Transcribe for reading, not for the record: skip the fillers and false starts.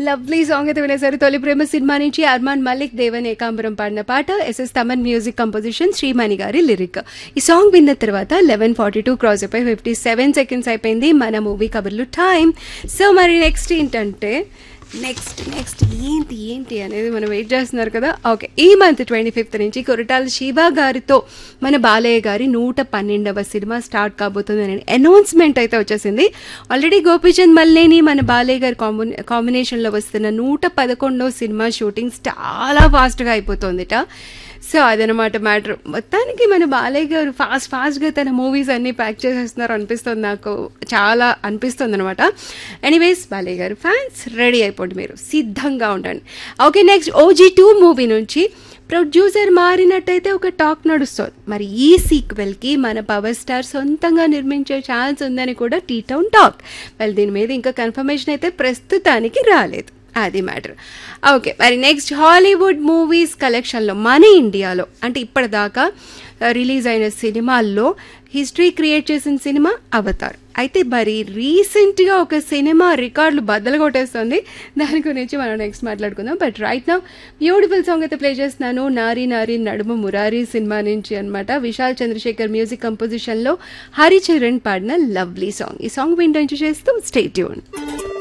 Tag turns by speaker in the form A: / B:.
A: Lovely song అయితే వినేసారు. తొలి ప్రేమ cinema నుంచి అర్మాన్ మలిక్, దేవన్ ఏకాంబరం పాడిన పాట. SS Thaman music composition, Shreemani గారి లిరిక్. ఈ సాంగ్ విన్న తర్వాత 11:42 క్రాస్ అయిపోయి 57 సెకండ్స్ అయిపోయింది మన మూవీ కబుర్లు టైం. సో మరి నెక్స్ట్ ఏంటంటే నెక్స్ట్ ఏంటి అనేది మనం వెయిట్ చేస్తున్నారు కదా. ఓకే, ఈ మంత్ 25th నుంచి కొరటాల శివ గారితో మన బాలయ్య గారి 112వ సినిమా స్టార్ట్ కాబోతుంది అనే అనౌన్స్మెంట్ అయితే వచ్చేసింది. ఆల్రెడీ గోపీచంద్ మల్లేని మన బాలయ్య గారి కాంబినేషన్లో వస్తున్న 111వ సినిమా షూటింగ్ చాలా ఫాస్ట్గా అయిపోతుందిట. సో అదనమాట మ్యాటర్. మొత్తానికి మన బాలయ్య గారు ఫాస్ట్గా తన మూవీస్ అన్నీ ప్యాక్ చేసేస్తున్నారు అనిపిస్తుంది, నాకు చాలా అనిపిస్తుంది అనమాట. ఎనీవేస్ బాలయ్య గారు ఫ్యాన్స్ రెడీ అయిపోండి, మీరు సిద్ధంగా ఉండండి. ఓకే, నెక్స్ట్ OG2 మూవీ నుంచి ప్రొడ్యూసర్ మారినట్టయితే ఒక టాక్ నడుస్తుంది. మరి ఈ సీక్వెల్కి మన పవర్ స్టార్ సొంతంగా నిర్మించే ఛాన్స్ ఉందని కూడా టీ-టౌన్ టాక్. well దీని మీద ఇంకా కన్ఫర్మేషన్ అయితే ప్రస్తుతానికి రాలేదు, అది మ్యాటర్. ఓకే, మరి నెక్స్ట్ హాలీవుడ్ మూవీస్ కలెక్షన్లో మన ఇండియాలో అంటే ఇప్పటిదాకా రిలీజ్ అయిన సినిమాల్లో హిస్టరీ క్రియేట్ చేసిన సినిమా అవతార్. అయితే మరి రీసెంట్గా ఒక సినిమా రికార్డులు బద్దలు కొట్టేస్తుంది, దాని గురించి మనం నెక్స్ట్ మాట్లాడుకుందాం. But right now beautiful song అయితే ప్లే చేస్తున్నాను. నారీ నారీ నడుమ మురారి సినిమా నుంచి అనమాట. విశాల్ చంద్రశేఖర్ మ్యూజిక్ కంపోజిషన్లో హరిచరణ్ పాడిన లవ్లీ సాంగ్. ఈ సాంగ్ వింటూ చేస్తూ స్టే ట్యూన్.